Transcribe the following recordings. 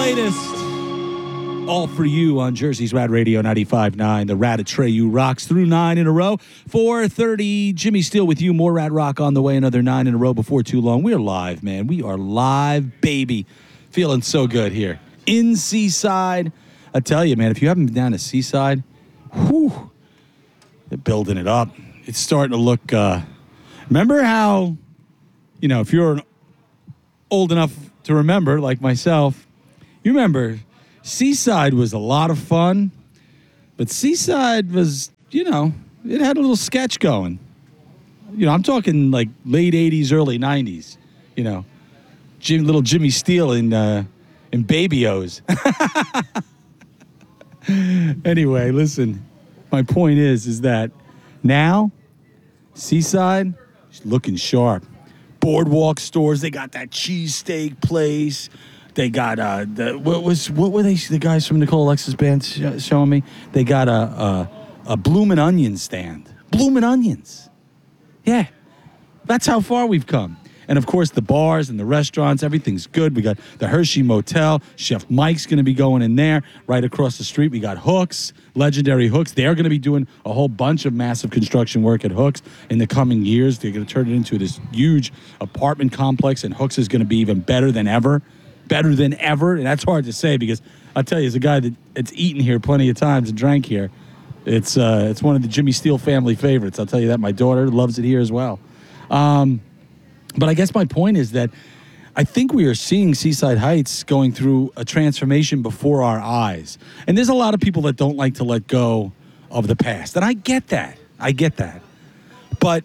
latest. All for you on Jersey's Rad Radio 95.9. The Rad Atreyu rocks through 9 in a row. 4:30, Jimmy Steele with you. More Rad Rock on the way. Another 9 in a row before too long. We're live, man. We are live, baby. Feeling so good here. In Seaside. I tell you, man, if you haven't been down to Seaside, whew, they're building it up. It's starting to look, remember how, if you're old enough to remember, like myself, you remember Seaside was a lot of fun, but Seaside was, it had a little sketch going. I'm talking like late 80s, early 90s, little Jimmy Steele in Baby O's. Anyway, listen, my point is that now Seaside is looking sharp. Boardwalk stores, they got that cheesesteak place. They got what were they? The guys from Nicole Alexis band showing me. They got a bloomin' onion stand. Bloomin' onions. Yeah, that's how far we've come. And of course, the bars and the restaurants, everything's good. We got the Hershey Motel. Chef Mike's going to be going in there. Right across the street, we got Hooks, Legendary Hooks. They're going to be doing a whole bunch of massive construction work at Hooks in the coming years. They're going to turn it into this huge apartment complex, and Hooks is going to be even better than ever. Better than ever. And that's hard to say because I'll tell you, as a guy that's eaten here plenty of times and drank here, it's one of the Jimmy Steele family favorites. I'll tell you that. My daughter loves it here as well. But I guess my point is that I think we are seeing Seaside Heights going through a transformation before our eyes. And there's a lot of people that don't like to let go of the past. And I get that. But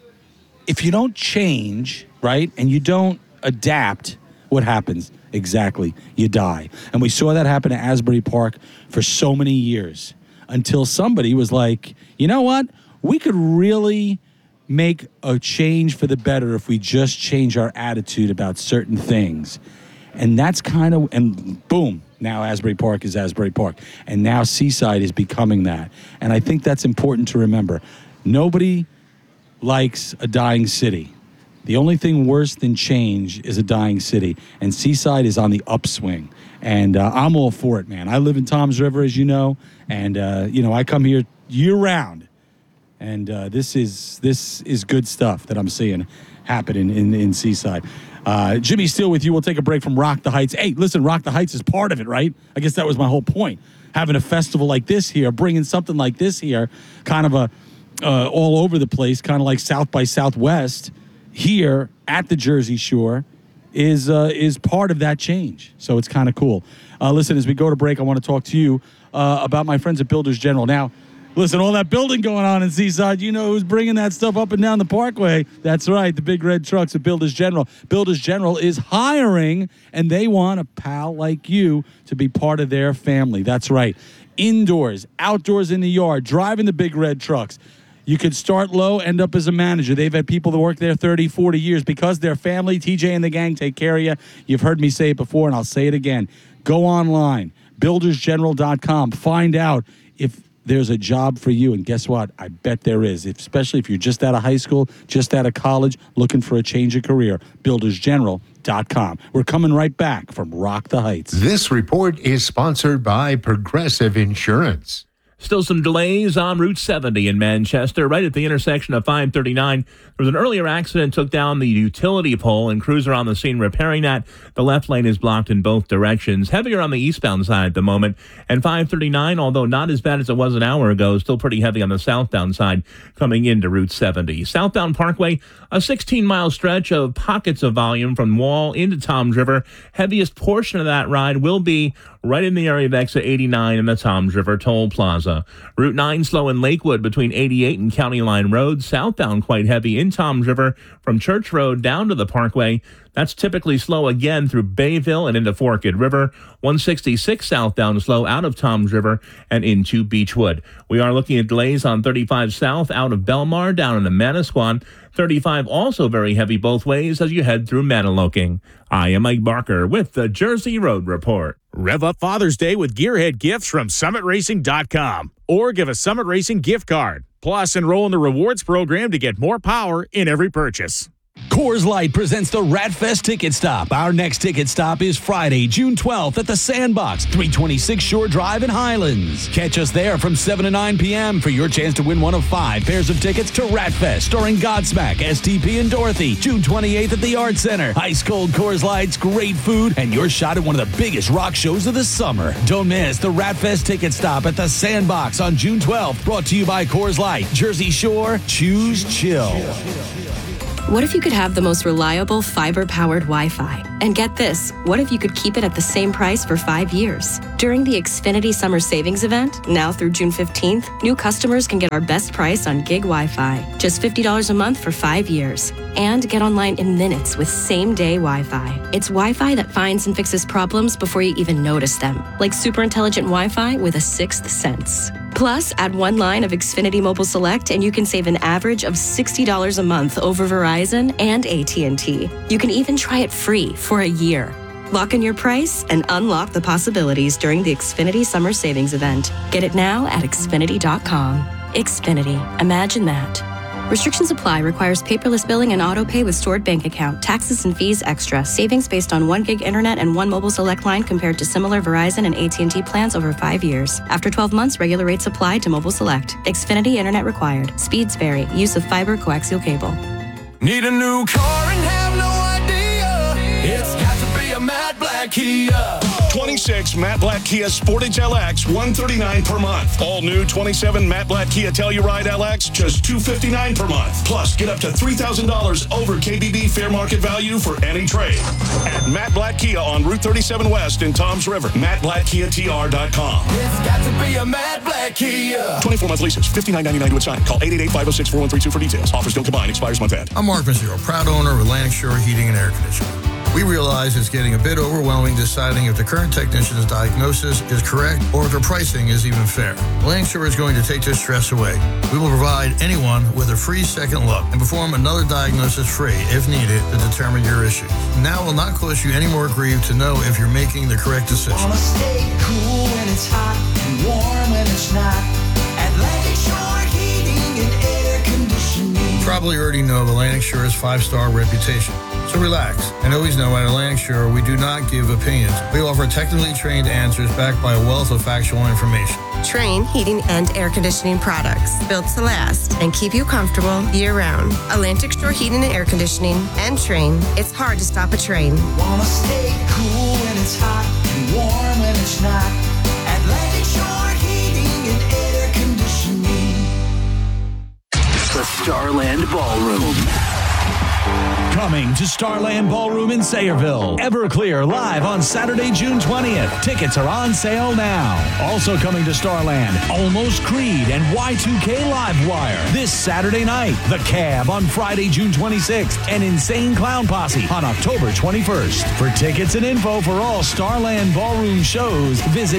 if you don't change, right, and you don't adapt, what happens? Exactly. You die. And we saw that happen at Asbury Park for so many years until somebody was like, you know what? We could really make a change for the better if we just change our attitude about certain things. And that's and boom, now Asbury Park is Asbury Park. And now Seaside is becoming that. And I think that's important to remember. Nobody likes a dying city. The only thing worse than change is a dying city. And Seaside is on the upswing. And I'm all for it, man. I live in Toms River, as you know. And, I come here year-round. And this is good stuff that I'm seeing happen in Seaside. Jimmy Steele with you. We'll take a break from Rock the Heights. Hey, listen, Rock the Heights is part of it, right? I guess that was my whole point. Having a festival like this here, bringing something like this here, kind of all over the place, kind of like South by Southwest here at the Jersey Shore is part of that change. So it's kind of cool. Listen, as we go to break, I want to talk to you about my friends at Builders General. Now, listen, all that building going on in Seaside, you know who's bringing that stuff up and down the parkway. That's right, the big red trucks at Builders General. Builders General is hiring, and they want a pal like you to be part of their family. That's right. Indoors, outdoors in the yard, driving the big red trucks. You could start low, end up as a manager. They've had people that work there 30, 40 years because their family, TJ and the gang, take care of you. You've heard me say it before, and I'll say it again. Go online, buildersgeneral.com. Find out if there's a job for you, and guess what? I bet there is, especially if you're just out of high school, just out of college, looking for a change of career. buildersgeneral.com. We're coming right back from Rock the Heights. This report is sponsored by Progressive Insurance. Still some delays on Route 70 in Manchester, right at the intersection of 539. There was an earlier accident, took down the utility pole, and crews are on the scene repairing that. The left lane is blocked in both directions. Heavier on the eastbound side at the moment. And 539, although not as bad as it was an hour ago, still pretty heavy on the southbound side coming into Route 70. Southbound Parkway, a 16-mile stretch of pockets of volume from Wall into Toms River. Heaviest portion of that ride will be right in the area of exit 89 in the Toms River Toll Plaza. Route 9 slow in Lakewood between 88 and County Line Road. Southbound quite heavy in Toms River from Church Road down to the Parkway. That's typically slow again through Bayville and into Forked River. 166 southbound slow out of Toms River and into Beechwood. We are looking at delays on 35 south out of Belmar down into Manasquan. 35 also very heavy both ways as you head through Maniloking. I am Mike Barker with the Jersey Road Report. Rev up Father's Day with Gearhead gifts from SummitRacing.com or give a Summit Racing gift card. Plus, enroll in the rewards program to get more power in every purchase. Coors Light presents the Ratfest Ticket Stop. Our next ticket stop is Friday, June 12th at the Sandbox, 326 Shore Drive in Highlands. Catch us there from 7 to 9 p.m. for your chance to win one of 5 pairs of tickets to Ratfest, starring Godsmack, STP, and Dorothy. June 28th at the Art Center. Ice cold Coors Lights, great food, and your shot at one of the biggest rock shows of the summer. Don't miss the Ratfest Ticket Stop at the Sandbox on June 12th. Brought to you by Coors Light. Jersey Shore, choose chill. What if you could have the most reliable fiber-powered Wi-Fi? And get this, what if you could keep it at the same price for 5 years? During the Xfinity Summer Savings Event, now through June 15th, new customers can get our best price on gig Wi-Fi, just $50 a month for 5 years. And get online in minutes with same-day Wi-Fi. It's Wi-Fi that finds and fixes problems before you even notice them, like super intelligent Wi-Fi with a sixth sense. Plus, add one line of Xfinity Mobile Select and you can save an average of $60 a month over Verizon and AT&T. You can even try it free for a year. Lock in your price and unlock the possibilities during the Xfinity Summer Savings Event. Get it now at Xfinity.com. Xfinity. Imagine that. Restrictions apply. Requires paperless billing and auto pay with stored bank account. Taxes and fees extra. Savings based on 1 gig internet and 1 mobile select line compared to similar Verizon and AT&T plans over 5 years. After 12 months, regular rates apply to mobile select. Xfinity internet required. Speeds vary. Use of fiber coaxial cable. Need a new car and have no idea. It's got to be a Matt Blatt Kia. 26 Matt Blatt Kia Sportage LX, $139 per month. All new 27 Matt Blatt Kia Telluride LX, just $259 per month. Plus, get up to $3,000 over KBB fair market value for any trade. At Matt Blatt Kia on Route 37 West in Toms River. MattBlattKiaTR.com. It's got to be a Matt Blatt Kia. 24-month leases, $59.99 to sign. Call 888-506-4132 for details. Offers don't combine. Expires month end. I'm Mark Mazzero, proud owner of Atlantic Shore Heating and Air Conditioning. We realize it's getting a bit overwhelming deciding if the current technician's diagnosis is correct or if their pricing is even fair. Atlantic Shore is going to take this stress away. We will provide anyone with a free second look and perform another diagnosis free, if needed, to determine your issues. Now it will not cost you any more grief to know if you're making the correct decision. Wanna stay cool when it's hot and warm when it's not. Atlantic Shore Heating and Air Conditioning. You probably already know of Atlantic Shore's 5-star reputation. So relax, and always know at Atlantic Shore we do not give opinions. We offer technically trained answers backed by a wealth of factual information. Trane heating and air conditioning products built to last and keep you comfortable year-round. Atlantic Shore Heating and Air Conditioning and Trane. It's hard to stop a train. Wanna stay cool when it's hot and warm when it's not. Atlantic Shore Heating and Air Conditioning. The Starland Ballroom. Coming to Starland Ballroom in Sayreville. Everclear live on Saturday, June 20th. Tickets are on sale now. Also coming to Starland, Almost Creed and Y2K Livewire this Saturday night. The Cab on Friday, June 26th. And Insane Clown Posse on October 21st. For tickets and info for all Starland Ballroom shows, visit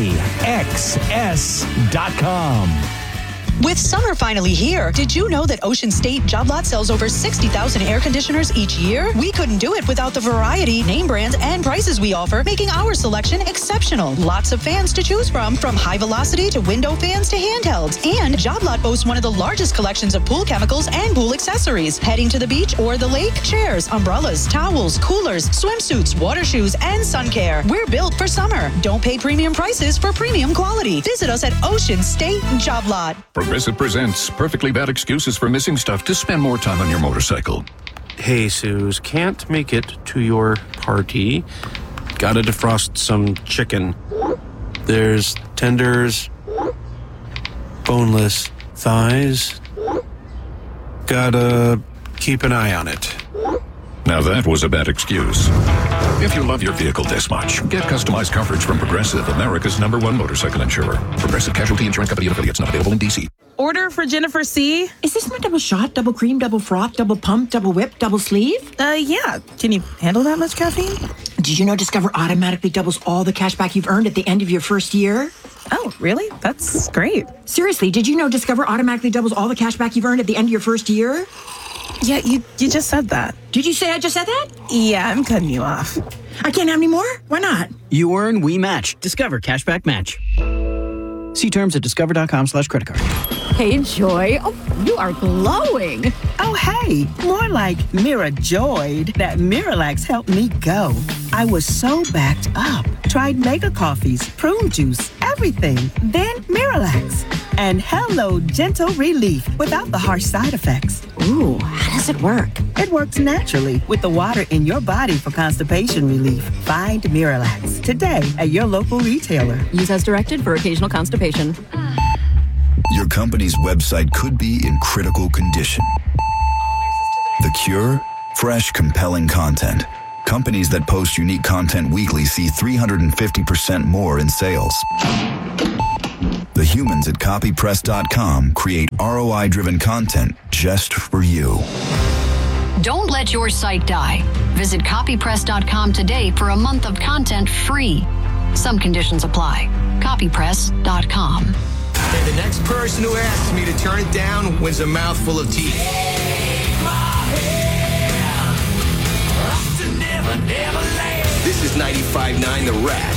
AXS.com. With summer finally here, did you know that Ocean State Job Lot sells over 60,000 air conditioners each year? We couldn't do it without the variety, name brands, and prices we offer, making our selection exceptional. Lots of fans to choose from high velocity to window fans to handhelds. And Job Lot boasts one of the largest collections of pool chemicals and pool accessories. Heading to the beach or the lake? Chairs, umbrellas, towels, coolers, swimsuits, water shoes, and sun care. We're built for summer. Don't pay premium prices for premium quality. Visit us at Ocean State Job Lot. Progressive presents Perfectly Bad Excuses for Missing Stuff to Spend More Time on Your Motorcycle. Hey, Suze, can't make it to your party. Gotta defrost some chicken. There's tenders, boneless thighs. Gotta keep an eye on it. Now that was a bad excuse. If you love your vehicle this much, get customized coverage from Progressive, America's #1 motorcycle insurer. Progressive Casualty Insurance Company and affiliates, not available in D.C. Order for Jennifer C. Is this my double shot, double cream, double froth, double pump, double whip, double sleeve? Yeah. Can you handle that much caffeine? Did you know Discover automatically doubles all the cash back you've earned at the end of your first year? Oh, really? That's great. Seriously, did you know Discover automatically doubles all the cash back you've earned at the end of your first year? Yeah, you just said that. Did you say I just said that? Yeah, I'm cutting you off. I can't have any more? Why not? You earn, we match. Discover Cashback Match. See terms at discover.com/credit card. Hey, Joy. Oh, you are glowing. Oh, hey. More like Mira joyed that Miralax helped me go. I was so backed up. Tried mega coffees, prune juice, everything. Then Miralax. And hello, gentle relief without the harsh side effects. Ooh, how does it work? It works naturally with the water in your body for constipation relief. Find Miralax today at your local retailer. Use as directed for occasional constipation. Your company's website could be in critical condition. The cure? Fresh, compelling content. Companies that post unique content weekly see 350% more in sales. The humans at copypress.com create ROI-driven content just for you. Don't let your site die. Visit copypress.com today for a month of content free. Some conditions apply. Copypress.com. And the next person who asks me to turn it down wins a mouthful of teeth. This is 95.9 The Rat.